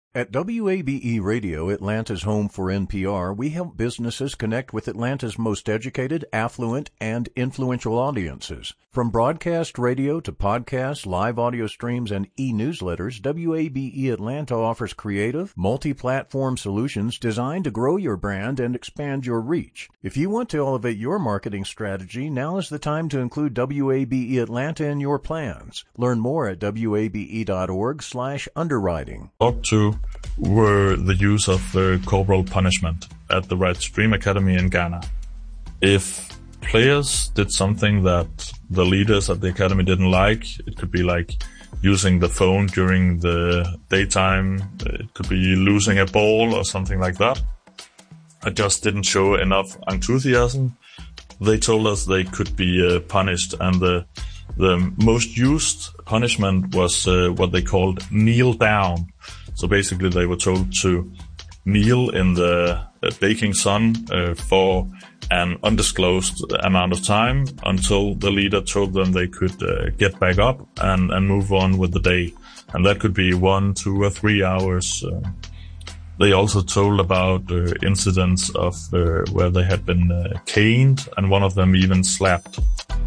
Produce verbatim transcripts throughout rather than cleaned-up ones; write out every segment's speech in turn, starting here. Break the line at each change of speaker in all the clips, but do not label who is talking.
At W A B E Radio, Atlanta's home for N P R, we help businesses connect with Atlanta's most educated, affluent, and influential audiences. From broadcast radio to podcasts, live audio streams, and e-newsletters, W A B E Atlanta offers creative, multi-platform solutions designed to grow your brand and expand your reach. If you want to elevate your marketing strategy, now is the time to include W A B E Atlanta in your plans. Learn more at W A B E dot org slash underwriting.
Up to were the use of uh, corporal punishment at the Right to Dream Academy in Ghana. If players did something that the leaders at the academy didn't like, it could be like using the phone during the daytime, it could be losing a ball or something like that. I just didn't show enough enthusiasm. They told us they could be uh, punished, and the the most used punishment was uh, what they called kneel down. So basically they were told to kneel in the uh, baking sun uh, for an undisclosed amount of time until the leader told them they could uh, get back up and, and move on with the day. And that could be one, two or three hours. Uh, they also told about uh, incidents of uh, where they had been uh, caned, and one of them even slapped.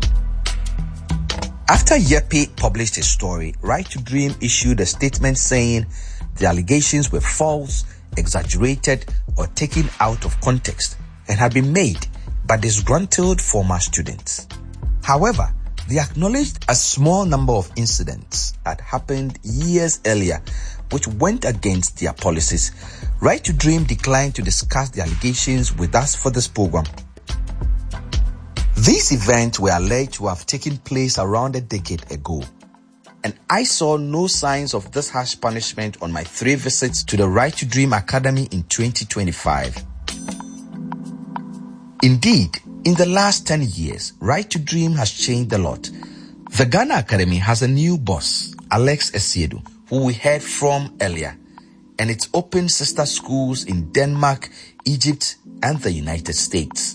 After Yeppe published his story, Right to Dream issued a statement saying the allegations were false, exaggerated, or taken out of context and had been made by disgruntled former students. However, they acknowledged a small number of incidents that happened years earlier which went against their policies. Right to Dream declined to discuss the allegations with us for this program. These events were alleged to have taken place around a decade ago, and I saw no signs of this harsh punishment on my three visits to the Right to Dream Academy in twenty twenty-five. Indeed, in the last ten years, Right to Dream has changed a lot. The Ghana Academy has a new boss, Alex Esiedu, who we heard from earlier, and it's opened sister schools in Denmark, Egypt, and the United States.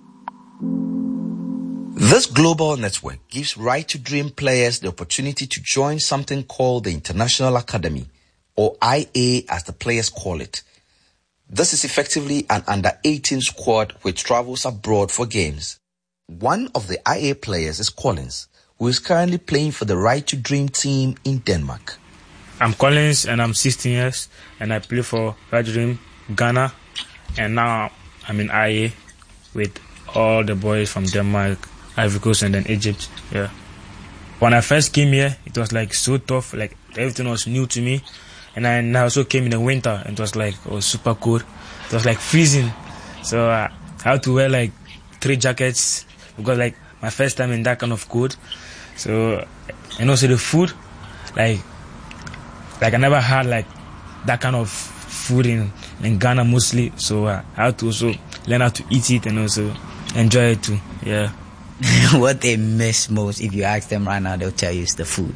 This global network gives Right to Dream players the opportunity to join something called the International Academy, or I A as the players call it. This is effectively an under eighteen squad which travels abroad for games. One of the I A players is Collins, who is currently playing for the Right to Dream team in Denmark.
I'm Collins and I'm sixteen years and I play for Right to Dream Ghana, and now I'm in I A with all the boys from Denmark, Ivory Coast, and then Egypt. Yeah. When I first came here, it was like so tough. Like everything was new to me, and I, and I also came in the winter, and it was like it was super cold. It was like freezing, so uh, I had to wear like three jackets because like my first time in that kind of cold. So and also the food, like like I never had like that kind of food in in Ghana mostly. So uh, I had to also learn how to eat it and also enjoy it too. Yeah.
What they miss most, if you ask them right now, they'll tell you it's the food.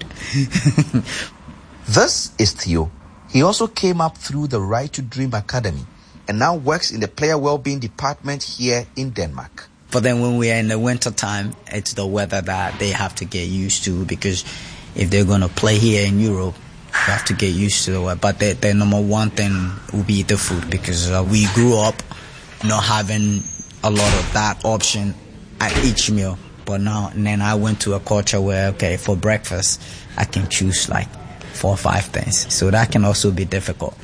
This is Theo. He also came up through the Right to Dream Academy and now works in the player well-being department here in Denmark.
For them, when we are in the winter time, it's the weather that they have to get used to, because if they're going to play here in Europe, you have to get used to the weather. But their, their number one thing will be the food, because uh, we grew up not having a lot of that option at each meal. But now, and then I went to a culture where, okay, for breakfast, I can choose like four or five things. So that can also be difficult.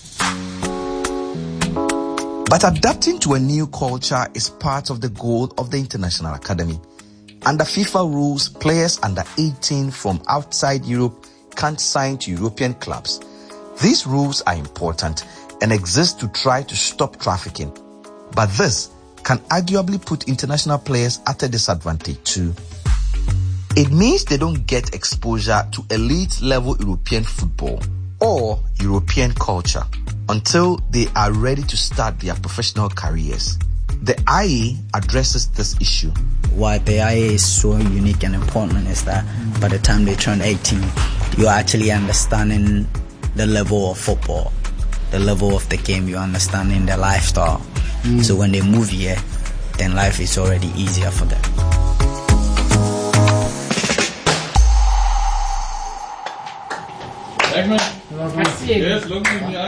But adapting to a new culture is part of the goal of the International Academy. Under FIFA rules, players under eighteen from outside Europe can't sign to European clubs. These rules are important and exist to try to stop trafficking. But this can arguably put international players at a disadvantage too. It means they don't get exposure to elite-level European football or European culture until they are ready to start their professional careers. The I A addresses this issue.
Why the I A is so unique and important is that by the time they turn eighteen, you're actually understanding the level of football, the level of the game, you're understanding the lifestyle. Mm. So when they move here, then life is already easier for them.
Yes, look at me.